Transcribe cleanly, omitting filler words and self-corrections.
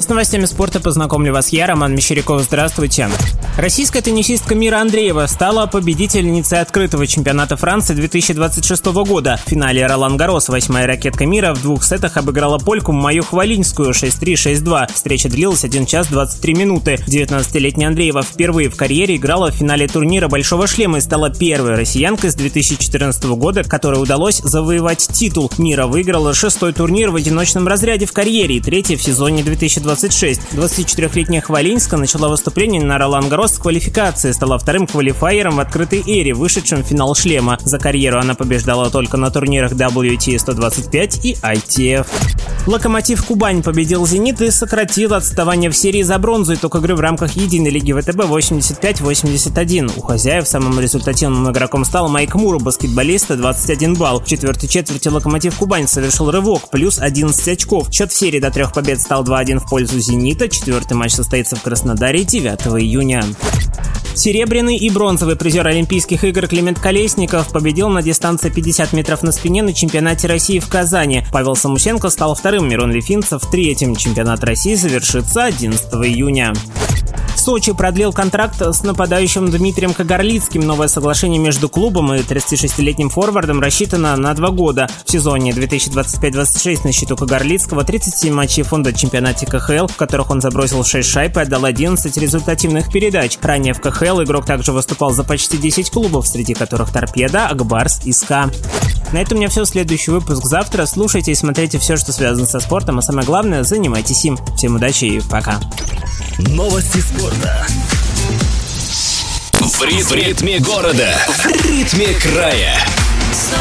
С новостями спорта познакомлю вас я, Роман Мещеряков. Здравствуйте. Российская теннисистка Мира Андреева стала победительницей открытого чемпионата Франции 2026 года. В финале Ролан-Гаррос 8-я ракетка мира в 2 сетах обыграла польку Майю Хвалинскую 6-3, 6-2. Встреча длилась 1 час 23 минуты. 19-летняя Андреева впервые в карьере играла в финале турнира «Большого шлема» и стала первой россиянкой с 2014 года, которой удалось завоевать титул. Мира выиграла 6-й турнир в одиночном разряде в карьере и 3-й в сезоне 2026. 24-летняя Хвалинская начала выступление на Ролан-Гаррос с квалификации, стала вторым квалифайером в открытой эре, вышедшим в финал шлема. За карьеру она побеждала только на турнирах WTA 125 и ITF. Локомотив Кубань победил «Зенит» и сократил отставание в серии за бронзу. Итог игры в рамках единой лиги ВТБ 85-81. У хозяев самым результативным игроком стал Майк Мур, у баскетболиста 21 балл. В четвертой четверти Локомотив Кубань совершил рывок, плюс 11 очков. Счет в серии до 3 побед стал 2-1 в пользу «Зенита». Четвертый матч состоится в Краснодаре 9 июня. Серебряный и бронзовый призер Олимпийских игр Климент Колесников победил на дистанции 50 метров на спине на чемпионате России в Казани. Павел Самусенко стал вторым, Мирон Лифинцев третьим. Чемпионат России завершится 11 июня. Сочи продлил контракт с нападающим Дмитрием Кагарлицким. Новое соглашение между клубом и 36-летним форвардом рассчитано на 2 года. В сезоне 2025-26 на счету Кагарлицкого 37 матчей фонда в чемпионате КХЛ, в которых он забросил 6 шайб и отдал 11 результативных передач. Ранее в КХЛ игрок также выступал за почти 10 клубов, среди которых Торпедо, Акбарс и СКА. На этом у меня все. Следующий выпуск завтра. Слушайте и смотрите все, что связано со спортом, а самое главное, занимайтесь им. Всем удачи и пока. Новости спорта. В ритме города, в ритме края.